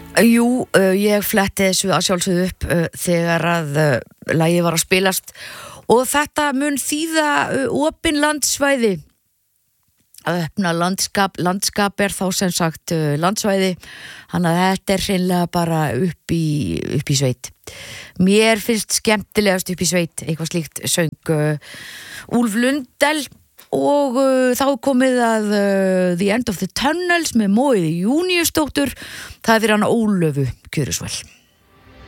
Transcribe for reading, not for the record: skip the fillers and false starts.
Jú, ég fletti þessu að sjálfsögðu upp þegar að lagið var að spilast og þetta mun þýða opin landsvæði að opna landskap þá sem sagt landsvæði, þannig að þetta hreinlega bara upp í sveit. Mér finnst skemmtilegast upp í sveit, eitthvað slíkt söng Úlf Lundell og þá komið að The End of the Tunnels með Móiði Júníusdóttur, það fyrir hana Ólöfu Kjörusvel.